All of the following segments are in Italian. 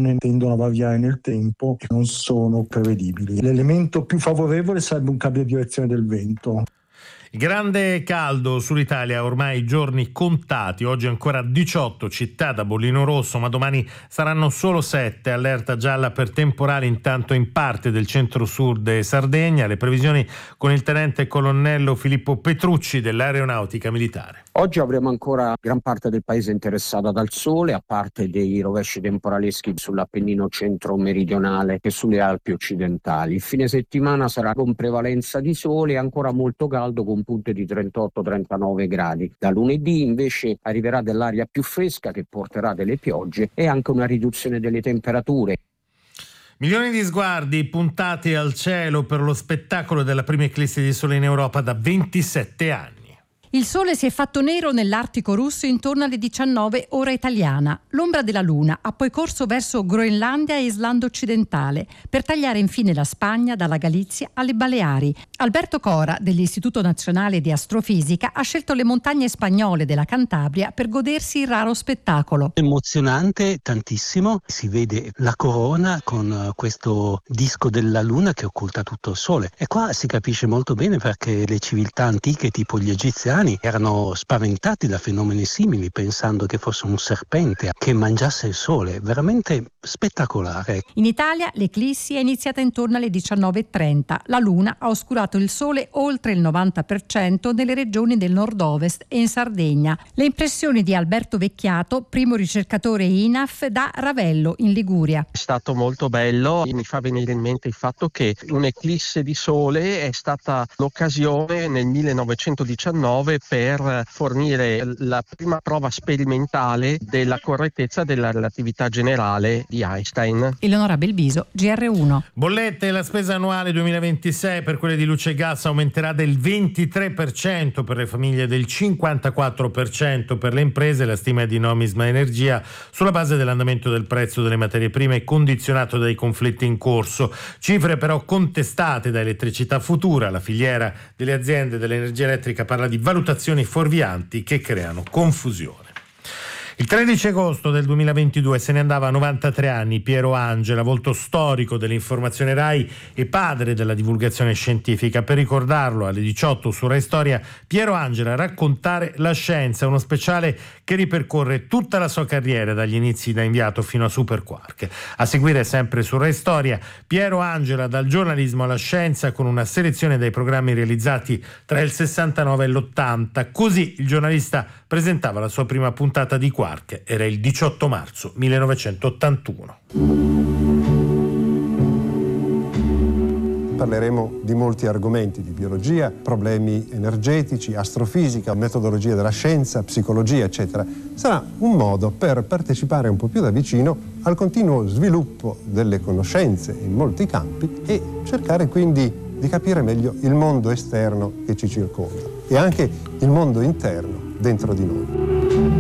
condizioni tendono a variare nel tempo e non sono prevedibili. L'elemento più favorevole sarebbe un cambio di direzione del vento. Grande caldo sull'Italia, ormai giorni contati, oggi ancora 18 città da bollino rosso, ma domani saranno solo 7, allerta gialla per temporali intanto in parte del centro-sud e Sardegna, le previsioni con il tenente colonnello Filippo Petrucci dell'Aeronautica Militare. Oggi avremo ancora gran parte del paese interessata dal sole, a parte dei rovesci temporaleschi sull'Appennino centro-meridionale e sulle Alpi occidentali. Il fine settimana sarà con prevalenza di sole e ancora molto caldo con punte di 38-39 gradi. Da lunedì invece arriverà dell'aria più fresca che porterà delle piogge e anche una riduzione delle temperature. Milioni di sguardi puntati al cielo per lo spettacolo della prima eclissi di sole in Europa da 27 anni. Il sole si è fatto nero nell'Artico russo intorno alle 19 ora italiana. L'ombra della luna ha poi corso verso Groenlandia e Islanda occidentale per tagliare infine la Spagna dalla Galizia alle Baleari. Alberto Cora dell'Istituto Nazionale di Astrofisica ha scelto le montagne spagnole della Cantabria per godersi il raro spettacolo. Emozionante tantissimo, si vede la corona con questo disco della luna che occulta tutto il sole e qua si capisce molto bene perché le civiltà antiche tipo gli egiziani erano spaventati da fenomeni simili pensando che fosse un serpente che mangiasse il sole, veramente spettacolare. In Italia l'eclissi è iniziata intorno alle 19:30. La luna ha oscurato il sole oltre il 90% nelle regioni del nord-ovest e in Sardegna. Le impressioni di Alberto Vecchiato, primo ricercatore INAF da Ravello in Liguria. È stato molto bello, mi fa venire in mente il fatto che un'eclisse di sole è stata l'occasione nel 1919 per fornire la prima prova sperimentale della correttezza della relatività generale di Einstein. Eleonora Belviso, GR1. Bollette, la spesa annuale 2026 per quelle di luce e gas aumenterà del 23% per le famiglie, del 54% per le imprese. La stima di Nomisma Energia sulla base dell'andamento del prezzo delle materie prime condizionato dai conflitti in corso. Cifre però contestate da Elettricità Futura. La filiera delle aziende dell'energia elettrica parla di valutazioni fuorvianti che creano confusione. Il 13 agosto del 2022 se ne andava a 93 anni Piero Angela, volto storico dell'informazione Rai e padre della divulgazione scientifica. Per ricordarlo alle 18 su Rai Storia, Piero Angela, Raccontare la scienza, uno speciale che ripercorre tutta la sua carriera dagli inizi da inviato fino a Super Quark. A seguire sempre su Rai Storia, Piero Angela dal giornalismo alla scienza con una selezione dei programmi realizzati tra il 69 e l'80. Così il giornalista presentava la sua prima puntata di Quark, era il 18 marzo 1981. Parleremo di molti argomenti, di biologia, problemi energetici, astrofisica, metodologia della scienza, psicologia, eccetera. Sarà un modo per partecipare un po' più da vicino al continuo sviluppo delle conoscenze in molti campi e cercare quindi di capire meglio il mondo esterno che ci circonda e anche il mondo interno dentro di noi.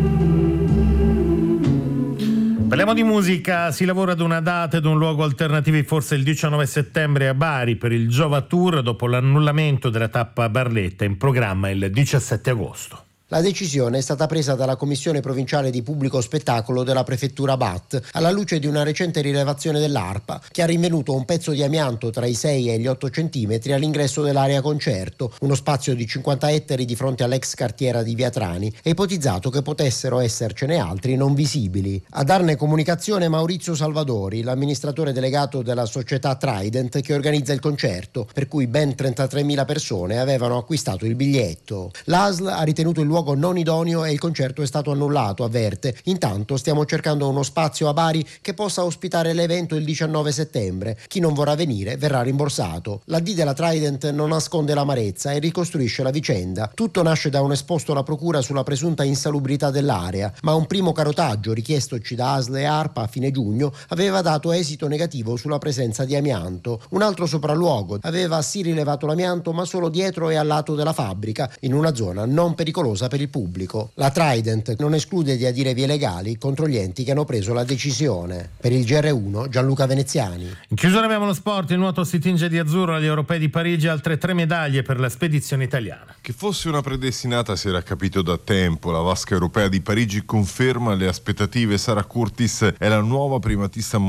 Parliamo di musica, si lavora ad una data ed un luogo alternativi, forse il 19 settembre a Bari per il Giova Tour dopo l'annullamento della tappa Barletta, in programma il 17 agosto. La decisione è stata presa dalla Commissione Provinciale di Pubblico Spettacolo della Prefettura BAT, alla luce di una recente rilevazione dell'ARPA, che ha rinvenuto un pezzo di amianto tra i 6 e gli 8 centimetri all'ingresso dell'area concerto, uno spazio di 50 ettari di fronte all'ex cartiera di Via Trani, e ipotizzato che potessero essercene altri non visibili. A darne comunicazione Maurizio Salvadori, l'amministratore delegato della società Trident che organizza il concerto, per cui ben 33.000 persone avevano acquistato il biglietto. L'ASL ha ritenuto il luogo non idoneo e il concerto è stato annullato, avverte. Intanto stiamo cercando uno spazio a Bari che possa ospitare l'evento il 19 settembre. Chi non vorrà venire verrà rimborsato. La D della Trident non nasconde l'amarezza e ricostruisce la vicenda. Tutto nasce da un esposto alla procura sulla presunta insalubrità dell'area, ma un primo carotaggio richiestoci da ASL e ARPA a fine giugno aveva dato esito negativo sulla presenza di amianto. Un altro sopralluogo aveva sì rilevato l'amianto, ma solo dietro e al lato della fabbrica, in una zona non pericolosa per il pubblico. La Trident non esclude di adire vie legali contro gli enti che hanno preso la decisione. Per il GR1 Gianluca Veneziani. In chiusura abbiamo lo sport, il nuoto si tinge di azzurro agli europei di Parigi, altre 3 medaglie per la spedizione italiana. Che fosse una predestinata si era capito da tempo. La vasca europea di Parigi conferma le aspettative. Sara Curtis è la nuova primatista mondiale